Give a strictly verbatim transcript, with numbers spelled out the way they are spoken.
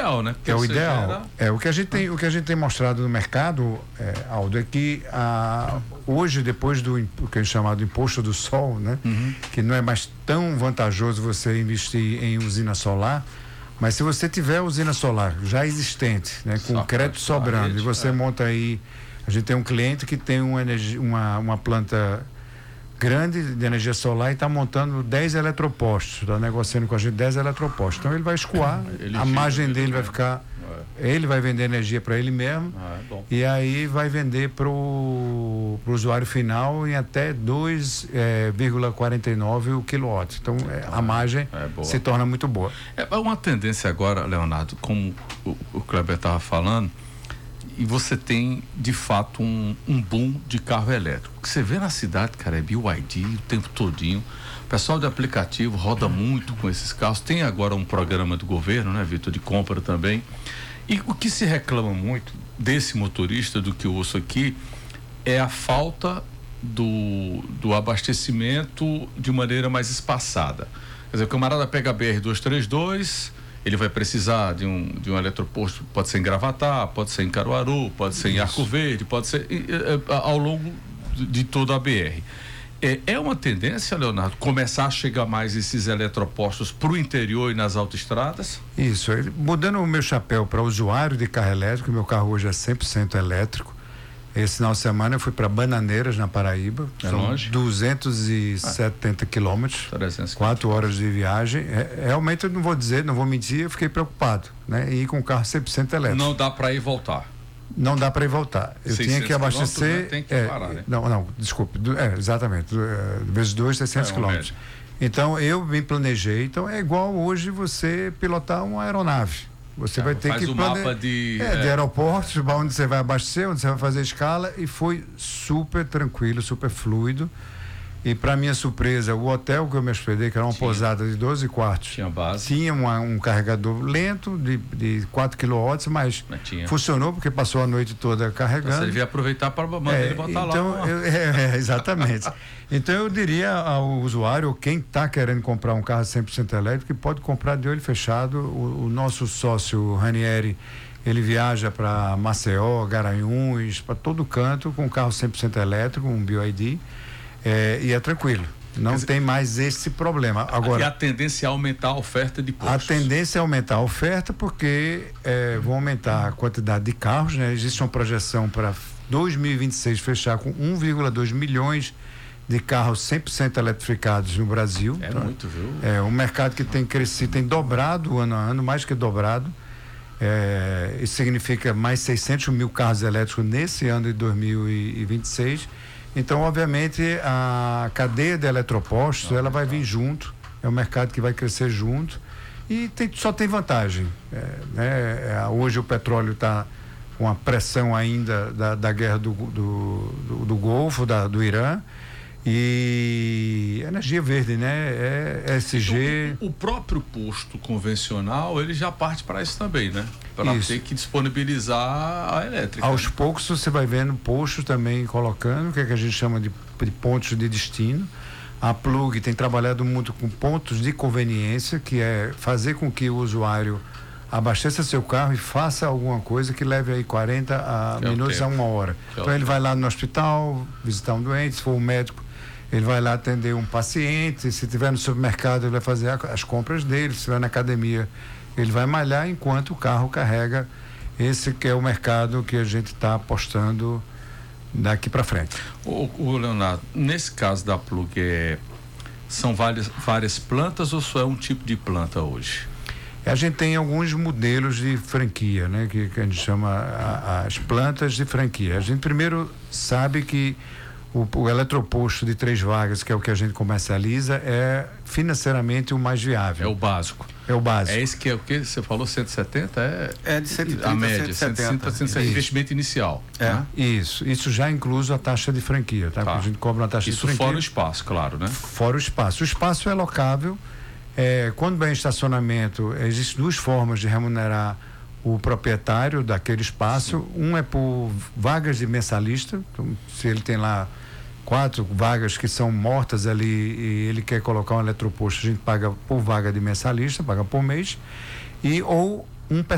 ideal, né? Porque é o ideal. Gera... É, o que a gente tem, o que a gente tem mostrado no mercado, é, Aldo, é que a, hoje, depois do o que é chamado imposto do sol, né? Uhum. Que não é mais tão vantajoso você investir em usina solar, mas se você tiver usina solar já existente, né? Com Só crédito sobrando, rede, e você é. monta aí, a gente tem um cliente que tem uma, energia, uma, uma planta grande de energia solar e está montando dez eletropostos, está negociando com a gente dez eletropostos. Então ele vai escoar, ele a margem dele vai ficar, é. ele vai vender energia para ele mesmo, ah, é e aí vai vender para o usuário final em até dois vírgula quarenta e nove o quilowatt. Então é, a margem é se torna muito boa. É uma tendência agora, Leonardo, como o, o Kleber estava falando, e você tem, de fato, um, um boom de carro elétrico. O que você vê na cidade, cara, é B Y D o tempo todinho. O pessoal de aplicativo roda muito com esses carros. Tem agora um programa do governo, né, Vitor, de compra também. E o que se reclama muito desse motorista, do que eu ouço aqui, é a falta do, do abastecimento de maneira mais espaçada. Quer dizer, o camarada pega a B R duzentos e trinta e dois... ele vai precisar de um, de um eletroposto, pode ser em Gravatá, pode ser em Caruaru, pode ser Isso. em Arco Verde, pode ser é, é, ao longo de, de toda a B R. É, é uma tendência, Leonardo, começar a chegar mais esses eletropostos para o interior e nas autoestradas? Isso, mudando o meu chapéu para usuário de carro elétrico, meu carro hoje é cem por cento elétrico. Esse final de semana eu fui para Bananeiras, na Paraíba. É São longe? duzentos e setenta ah, quilômetros, quatro horas de viagem. É, realmente eu não vou dizer, não vou mentir, eu fiquei preocupado, né? E ir com o carro cem por cento elétrico. Não dá para ir e voltar? Não dá para ir e voltar. Eu tinha que abastecer. Né? Tem que é, parar, né? Não, não, desculpe. É, exatamente. É, vezes dois, seiscentos quilômetros. Então eu me planejei. Então é igual hoje você pilotar uma aeronave. Você é, vai ter faz que o plane... mapa de, é, é... de aeroportos, onde você vai abastecer, onde você vai fazer escala, e foi super tranquilo, super fluido. E para minha surpresa, o hotel que eu me hospedei, que era uma tinha. pousada de doze quartos, tinha base, tinha uma, um carregador lento de, de quatro quilowatts, mas, mas funcionou porque passou a noite toda carregando. Você devia aproveitar para mandar é, ele botar então, lá. Eu, é, é, exatamente. Então eu diria ao usuário, quem está querendo comprar um carro cem por cento elétrico, que pode comprar de olho fechado. O, o nosso sócio Ranieri, ele viaja para Maceió, Garanhuns, para todo canto com um carro cem por cento elétrico, um B Y D. É, e é tranquilo, não dizer, tem mais esse problema. Agora, e a tendência é aumentar a oferta de postos? A tendência é aumentar a oferta porque é, vão aumentar a quantidade de carros, né? Existe uma projeção para dois mil e vinte e seis fechar com um vírgula dois milhões de carros cem por cento eletrificados no Brasil. É tá? muito, viu? É um mercado que tem crescido, tem dobrado ano a ano, mais que dobrado. É, isso significa mais seiscentos mil carros elétricos nesse ano de dois mil e vinte e seis. Então, obviamente, a cadeia de eletropostos, não, ela vai vir junto, é um mercado que vai crescer junto e tem, só tem vantagem. É, né? Hoje o petróleo está com a pressão ainda da, da guerra do, do, do, do Golfo, da, do Irã, e energia verde, né? É E S G. O, o próprio posto convencional, ele já parte para isso também, né? Para ter que disponibilizar a elétrica. Aos poucos você vai vendo postos também colocando, o que, é que a gente chama de, de pontos de destino. A Plug tem trabalhado muito com pontos de conveniência, que é fazer com que o usuário abasteça seu carro e faça alguma coisa que leve aí quarenta a que minutos a uma hora. Que então ele vai lá no hospital, visitar um doente, se for um médico, ele vai lá atender um paciente, se tiver no supermercado ele vai fazer a, as compras dele, se estiver na academia ele vai malhar enquanto o carro carrega. Esse que é o mercado que a gente está apostando daqui para frente. O, o Leonardo, nesse caso da Plug, é, são várias, várias plantas ou só é um tipo de planta hoje? A gente tem alguns modelos de franquia, né? Que, que a gente chama a, as plantas de franquia. A gente primeiro sabe que o, o eletroposto de três vagas, que é o que a gente comercializa, é financeiramente o mais viável. É o básico. É o básico. É esse que é o que você falou, cento e setenta? É, é de cento e trinta a média, cento e setenta. cento e setenta, investimento inicial. É. Né? Isso, isso já incluso a taxa de franquia, tá? tá. A gente cobra uma taxa isso de franquia. Isso fora o espaço, claro, né? Fora o espaço. O espaço é locável. É, quando vem estacionamento, existem duas formas de remunerar o proprietário daquele espaço. Sim. Um é por vagas de mensalista, então, se ele tem lá quatro vagas que são mortas ali e ele quer colocar um eletroposto, a gente paga por vaga de mensalista, paga por mês, e ou um